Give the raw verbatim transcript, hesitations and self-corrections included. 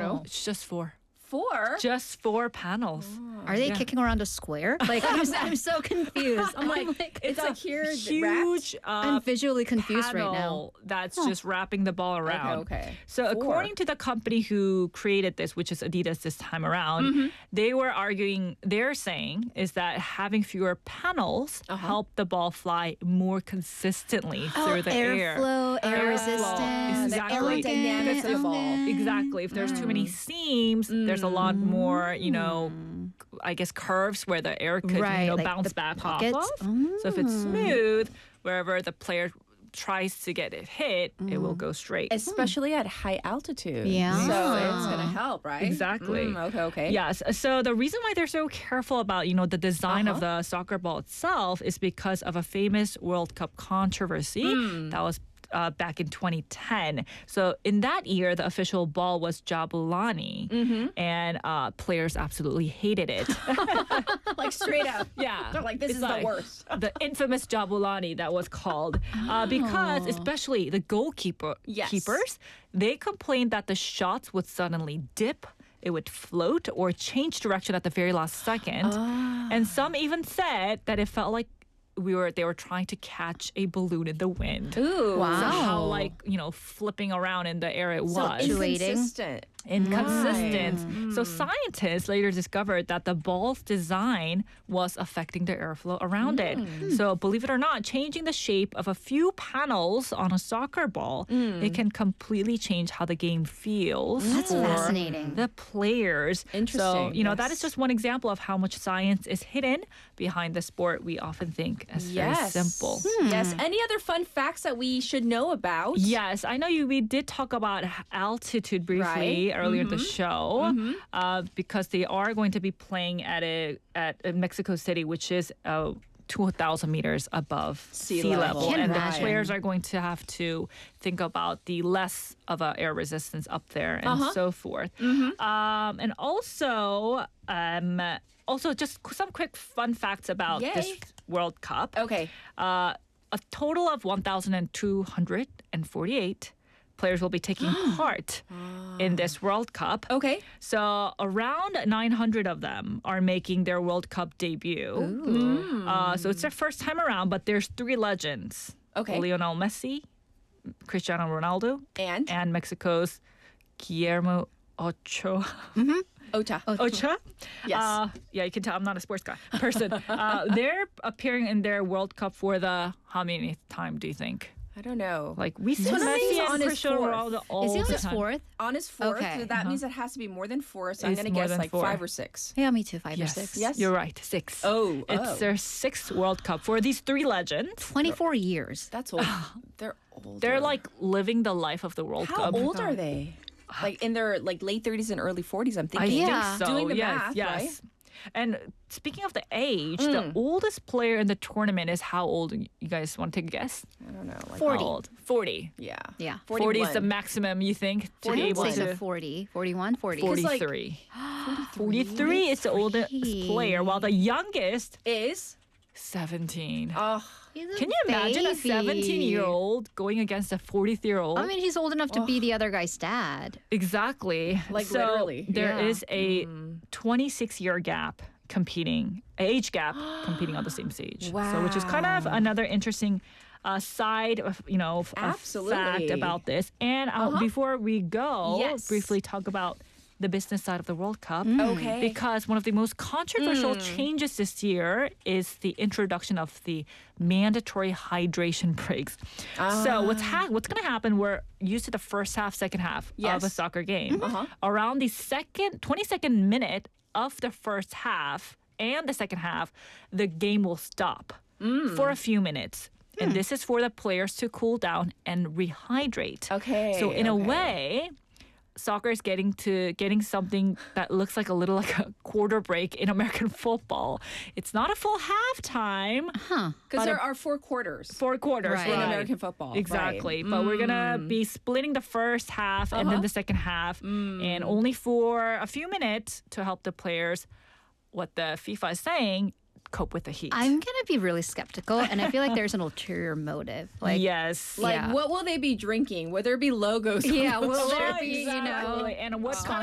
know. It's just four. Four? Just four panels. Are they Yeah. kicking around a square? Like I'm, I'm so confused. I'm like, it's like here wrapped? Huge. Uh, I'm visually confused right now. panel that's just wrapping the ball around. Okay, okay. So Four. according to the company who created this, which is Adidas this time around, Mm-hmm. they were arguing, they're saying is that having fewer panels Uh-huh. help the ball fly more consistently through the air. Airflow, air Airflow, resistance, exactly. The aerodynamics of the ball. Exactly. If there's too many seams, there's a lot more, you know, I guess curves where the air could Right, you know, like bounce the back pockets. off of. So if it's smooth, wherever the player tries to get it hit, it will go straight. Especially at high altitude. Yeah. So it's going to help, right? Exactly. Mm, okay, okay. Yes. So the reason why they're so careful about, you know, the design of Uh-huh. the soccer ball itself is because of a famous World Cup controversy that was uh, back in twenty ten. So in that year, the official ball was Jabulani, and uh, players absolutely hated it. Like straight up. Yeah. They're like, this It's is the worst. The infamous Jabulani that was called. Uh, because especially the goalkeeper Yes. keepers, they complained that the shots would suddenly dip, it would float or change direction at the very last second. And some even said that it felt like we were they were trying to catch a balloon in the wind. Ooh. Wow. So how like, you know, flipping around in the air it was. Fluctuating. Inconsistent. Inconsistent. So scientists later discovered that the ball's design was affecting the airflow around it. So believe it or not, changing the shape of a few panels on a soccer ball, it can completely change how the game feels That's for fascinating. the players. So, Interesting, you know, that yes. is just one example of how much science is hidden behind the sport we often think is very simple. Yes. Any other fun facts that we should know about? Yes, I know you. We did talk about h- altitude briefly Right. earlier in the show, uh, because they are going to be playing at a at uh, Mexico City, which is uh, two thousand meters above Sea sea, level. level, Can't and imagine. the players are going to have to think about the less of a air resistance up there and Uh-huh. so forth. Um, and also, um, also just some quick fun facts about Yay. this World Cup. Okay. Uh, a total of one thousand two hundred forty-eight players will be taking part in this World Cup. Okay. So around nine hundred of them are making their World Cup debut. Uh, so it's their first time around, but there's three legends. Okay. Lionel Messi, Cristiano Ronaldo, And? and Mexico's Guillermo Ochoa. Ota. Ochoa? Yes. Uh, yeah, you can tell I'm not a sports guy person. uh, they're appearing in their World Cup for the how many time do you think? I don't know. Like we see So that means Messi on and his Cristiano fourth. Ronaldo all Is he on the his time. fourth? On his fourth, Okay. so that means it has to be more than four. So I'm It's going to more guess than like four. five or six. Yeah, me too. Five Yes. or six. Yes. You're right. Six. Oh, It's oh. their sixth World Cup for these three legends. Twenty-four years. That's old. They're old. They're like living the life of the World How Cup. old are they? Like in their like late thirties and early forties, I'm I thinking. think Yeah. so. Doing the yes, math, yes. right? And speaking of the age, Mm. the oldest player in the tournament is how old? You guys want to take a guess? I don't know. Like, Forty. How old? forty. Yeah. Yeah. forty is the forty-one. maximum you think to I be would able say to. the forty, forty-one, forty. Because, like- forty-three. forty-three is the oldest player, while the youngest, Is seventeen. oh He's a Can you imagine a baby. seventeen-year-old going against a forty-three-year-old? I mean, he's old enough to be the other guy's dad. Exactly. Like, so literally. There Yeah. is a twenty-six-year gap competing, age gap competing on the same stage. So, which is kind of Wow. another interesting uh, side of, you know, f- a Absolutely. fact about this. And uh, Uh-huh. before we go, Yes. briefly talk about the business side of the World Cup. Okay. Because one of the most controversial changes this year is the introduction of the mandatory hydration breaks. So what's ha- what's going to happen? We're used to the first half, second half of a Yes. soccer game. Uh-huh. Around the second, twenty-second minute of the first half and the second half, the game will stop for a few minutes. And this is for the players to cool down and rehydrate. Okay, So in a okay. way, soccer is getting to getting something that looks like a little like a quarter break in American football. It's not a full halftime. Huh. because there are four quarters Four quarters Right. in right. American football. right. Exactly. But we're going to be splitting the first half and then Uh-huh. the second half, and only for a few minutes to help the players, what the FIFA is saying, cope with the heat. I'm gonna be really skeptical, and I feel like there's an ulterior motive. Like, yes. Like, Yeah. what will they be drinking? Will there be logos? on yeah, those will there shirts? be, you know, Exactly. And what's